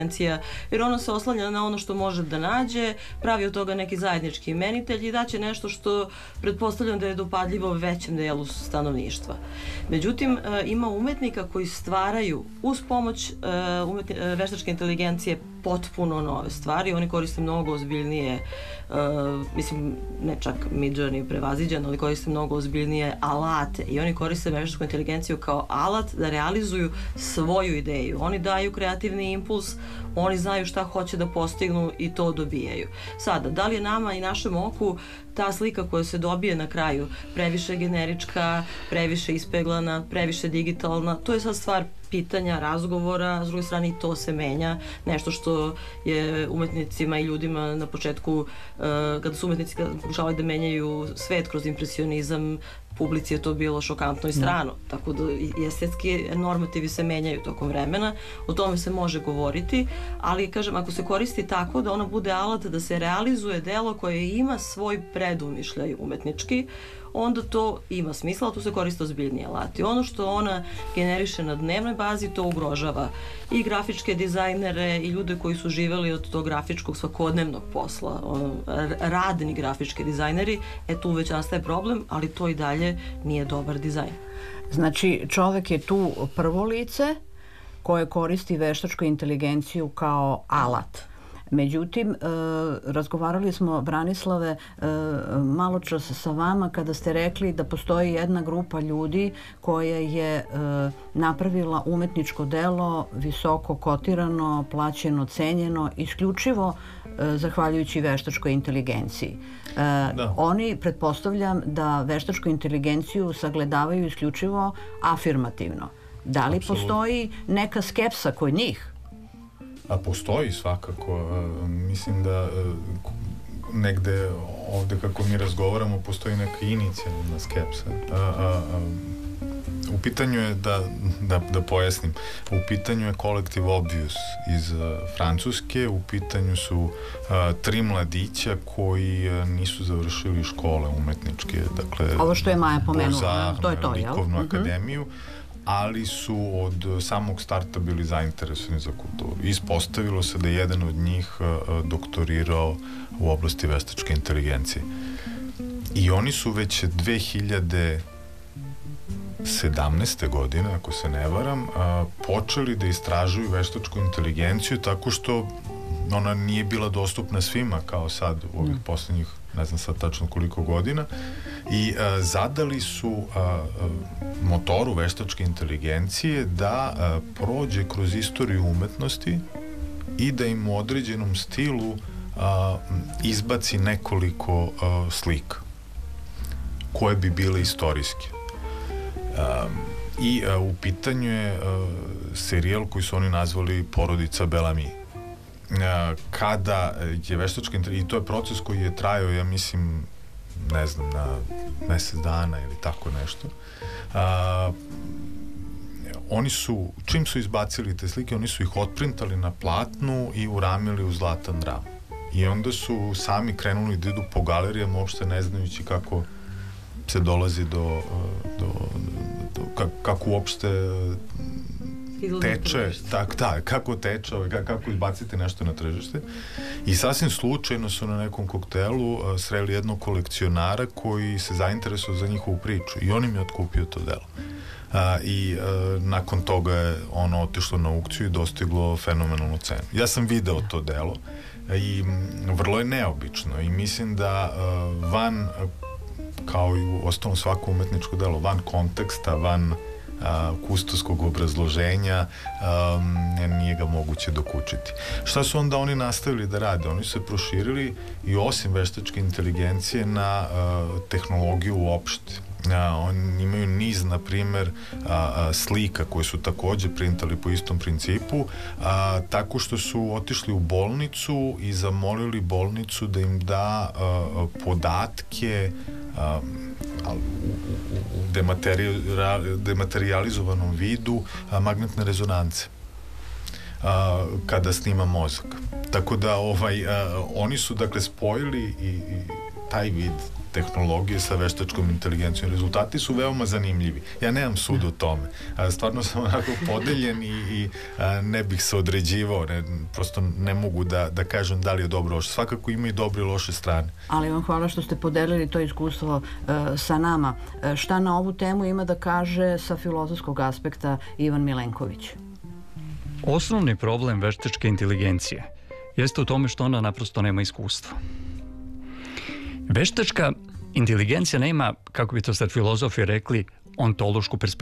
jer ona se oslanja na ono što može da nađe, pravi od toga neki zajednički imenitelj i daće nešto što pretpostavljam da je dopadljivo većem delu stanovništva. Međutim, ima umetnika koji stvaraju uz pomoć veštačke inteligencije potpuno nove stvari. Oni koriste mnogo ozbiljnije, mislim, ne čak Midjourney prevaziđen, ali koriste mnogo ozbiljnije alate i oni koriste veštačku inteligenciju kao alat da realizuju svoju ideju. Oni daju kreativni impuls, oni znaju šta hoće da postignu i to dobijaju. Sada, da li je nama i našem oku ta slika koja se dobije na kraju previše generička, previše ispeglana, previše digitalna, to je sad stvar pitanja, razgovora, s druge strane i to se menja, nešto što je umetnicima i ljudima na početku, kada su umetnici pokušavali da menjaju svet kroz impresionizam, publici je to bilo šokantno i strano, tako da i estetski normativi se menjaju tokom vremena, o tome se može govoriti, ali kažem, ako se koristi tako da ona bude alat da se realizuje delo koje ima svoj predumišljaj umetnički, onda to ima smisla, ali tu se koriste ozbiljnije alati. Ono što ona generiše na dnevnoj bazi, to ugrožava i grafičke dizajnere i ljude koji su živeli od tog grafičkog svakodnevnog posla, radni grafički dizajneri, tu već nastaje problem, ali to i dalje nije dobar dizajn. Znači, čovek je tu prvo lice koje koristi veštačku inteligenciju kao alat. Međutim, razgovarali smo, Branislave, malo čas sa vama kada ste rekli da postoji jedna grupa ljudi koja je napravila umetničko delo visoko kotirano, plaćeno, cenjeno, isključivo zahvaljujući veštačkoj inteligenciji. Oni, pretpostavljam, da veštačku inteligenciju sagledavaju isključivo afirmativno. Da li postoji neka skepsa kod njih? A postoji svakako. Mislim da negde ovde kako mi razgovaramo postoji neka inicijalna skepsa. U pitanju je, da pojasnim, u pitanju je Collective Obvious iz Francuske, u pitanju su 3 mladića koji nisu završili škole umetničke, dakle ovo što je Maja pomenula, to je to, jel? Likovnu akademiju, ali su od samog starta bili zainteresovani za kulturu. Ispostavilo se da je jedan od njih doktorirao u oblasti veštačke inteligencije. I oni su već 2017. godine, ako se ne varam, počeli da istražuju veštačku inteligenciju tako što ona nije bila dostupna svima kao sad u ovih poslednjih, ne znam sad tačno koliko godina, i zadali su motoru veštačke inteligencije da prođe kroz istoriju umetnosti i da im u određenom stilu izbaci nekoliko slika koje bi bile istorijske. I u pitanju je serijal koji su oni nazvali Porodica Bellamy. Kada je veštačka inteligencija, i to je proces koji je trajao, ja mislim, ne znam, na mesec dana ili tako nešto, oni su, čim su izbacili te slike, oni su ih otprintali na platnu i uramili u zlatan ram. I onda su sami krenuli da idu po galerijama, uopšte ne znajući kako se dolazi kako uopšte teče, kako teče, kako izbaciti nešto na tržište. I sasvim slučajno su na nekom koktelu sreli jednog kolekcionara koji se zainteresovao za njihovu priču i on im je otkupio to delo. I nakon toga je ono otišlo na aukciju i dostiglo fenomenalnu cenu. Ja sam video to delo i vrlo je neobično i mislim da van, kao i u ostalom svako umetničko delo, van konteksta, van kustovskog obrazloženja, nije ga moguće dokučiti. Šta su onda oni nastavili da rade? Oni su se proširili i osim veštačke inteligencije na tehnologiju uopšte. Oni imaju niz, na primer, slika koje su takođe printali po istom principu, tako što su otišli u bolnicu i zamolili bolnicu da im da podatke u dematerializovanom vidu magnetne rezonance kada snima mozak. Tako da oni su dakle spojili i taj vid tehnologije sa veštačkom inteligencijom. Rezultati su veoma zanimljivi. Ja nemam sud o tome. Stvarno sam onako podeljen i ne bih se određivao. Prosto ne mogu da kažem da li je dobro loše. Svakako ima i dobre i loše strane. Ali vam hvala što ste podelili to iskustvo sa nama. Šta na ovu temu ima da kaže sa filozofskog aspekta Ivan Milenković? Osnovni problem veštačke inteligencije jeste u tome što ona naprosto nema iskustva. Veštačka inteligencija nema, kako bi to sad filozofi rekli, ontološku perspektivu.